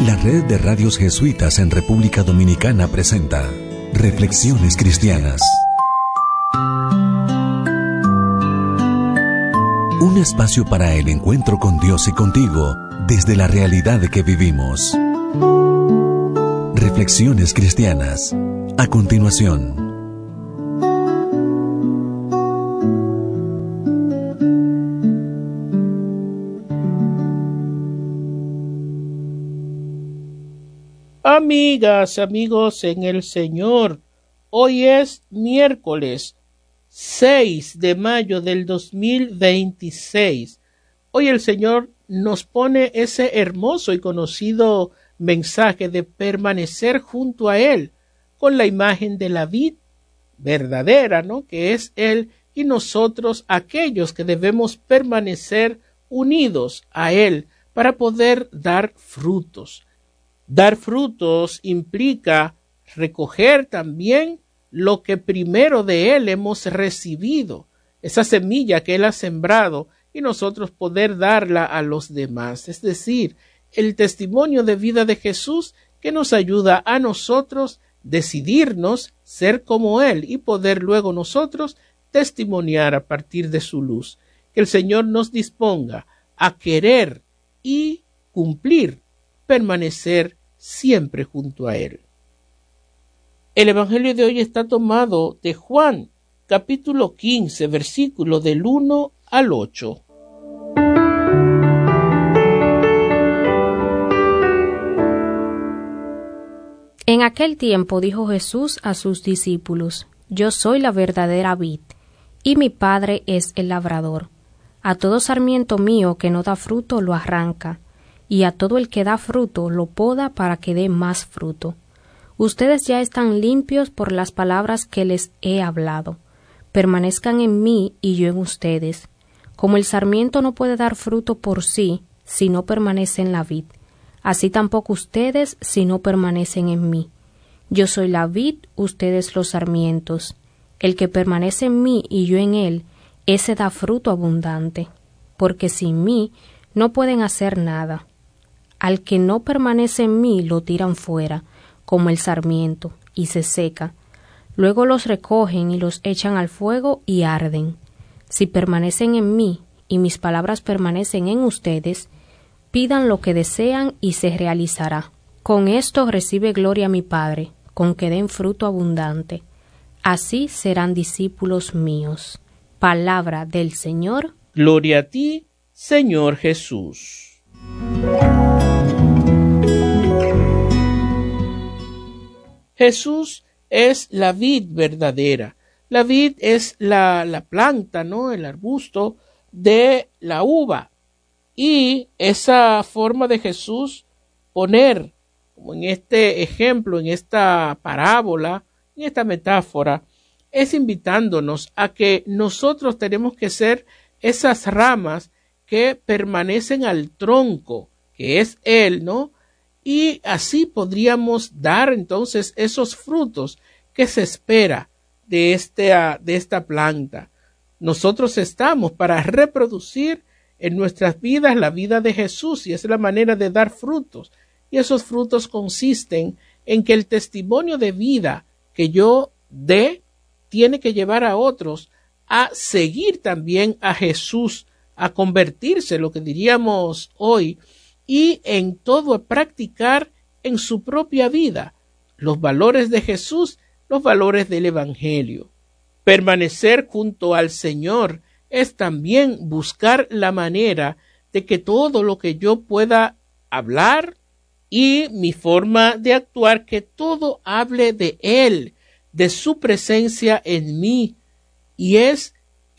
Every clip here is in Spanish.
La Red de Radios Jesuitas en República Dominicana presenta Reflexiones Cristianas. Un espacio para el encuentro con Dios y contigo desde la realidad que vivimos. Reflexiones Cristianas. A continuación. Amigas, amigos en el Señor, hoy es miércoles 6 de mayo del 2026. Hoy el Señor nos pone ese hermoso y conocido mensaje de permanecer junto a Él, con la imagen de la vid verdadera, ¿no? Que es Él y nosotros aquellos que debemos permanecer unidos a Él para poder dar frutos. Dar frutos implica recoger también lo que primero de Él hemos recibido, esa semilla que Él ha sembrado, y nosotros poder darla a los demás. Es decir, el testimonio de vida de Jesús que nos ayuda a nosotros decidirnos ser como Él y poder luego nosotros testimoniar a partir de su luz. Que el Señor nos disponga a querer y cumplir, permanecer siempre junto a Él. El Evangelio de hoy está tomado de Juan, capítulo 15, versículo del 1 al 8. En aquel tiempo dijo Jesús a sus discípulos: Yo soy la verdadera vid, y mi Padre es el labrador. A todo sarmiento mío que no da fruto lo arranca, y a todo el que da fruto lo poda para que dé más fruto. Ustedes ya están limpios por las palabras que les he hablado. Permanezcan en mí y yo en ustedes. Como el sarmiento no puede dar fruto por sí, si no permanece en la vid, así tampoco ustedes si no permanecen en mí. Yo soy la vid, ustedes los sarmientos. El que permanece en mí y yo en él, ese da fruto abundante, porque sin mí no pueden hacer nada. Al que no permanece en mí lo tiran fuera, como el sarmiento, y se seca. Luego los recogen y los echan al fuego y arden. Si permanecen en mí, y mis palabras permanecen en ustedes, pidan lo que desean y se realizará. Con esto recibe gloria mi Padre, con que den fruto abundante. Así serán discípulos míos. Palabra del Señor. Gloria a ti, Señor Jesús. Jesús es la vid verdadera. La vid es la planta, ¿no? El arbusto de la uva. Y esa forma de Jesús poner, como en este ejemplo, en esta parábola, en esta metáfora, es invitándonos a que nosotros tenemos que ser esas ramas que permanecen al tronco, que es Él, ¿no? Y así podríamos dar entonces esos frutos que se espera de esta planta. Nosotros estamos para reproducir en nuestras vidas la vida de Jesús, y es la manera de dar frutos. Y esos frutos consisten en que el testimonio de vida que yo dé tiene que llevar a otros a seguir también a Jesús, a convertirse, lo que diríamos hoy, y en todo a practicar en su propia vida los valores de Jesús, los valores del Evangelio. Permanecer junto al Señor es también buscar la manera de que todo lo que yo pueda hablar y mi forma de actuar, que todo hable de Él, de su presencia en mí. Y es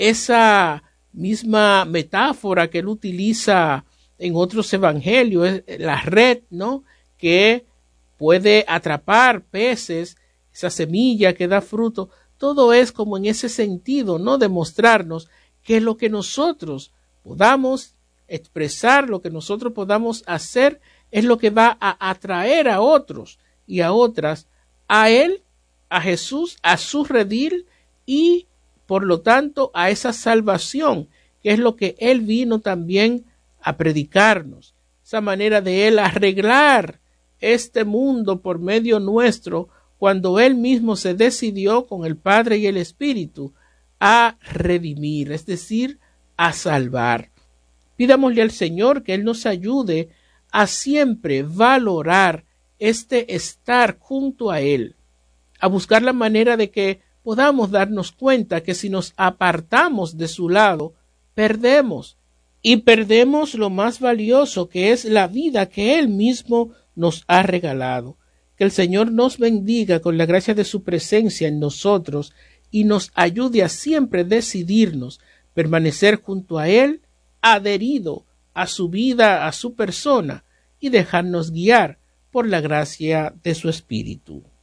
esa misma metáfora que Él utiliza en otros evangelios, la red, ¿no? Que puede atrapar peces, esa semilla que da fruto. Todo es como en ese sentido, ¿no? Demostrarnos que lo que nosotros podamos expresar, lo que nosotros podamos hacer, es lo que va a atraer a otros y a otras a Él, a Jesús, a su redil y, por lo tanto, a esa salvación, que es lo que Él vino también a predicarnos. Esa manera de Él arreglar este mundo por medio nuestro cuando Él mismo se decidió con el Padre y el Espíritu a redimir, es decir, a salvar. Pidámosle al Señor que Él nos ayude a siempre valorar este estar junto a Él, a buscar la manera de que podamos darnos cuenta que si nos apartamos de su lado, perdemos, y perdemos lo más valioso, que es la vida que Él mismo nos ha regalado. Que el Señor nos bendiga con la gracia de su presencia en nosotros y nos ayude a siempre decidirnos permanecer junto a Él, adherido a su vida, a su persona, y dejarnos guiar por la gracia de su Espíritu.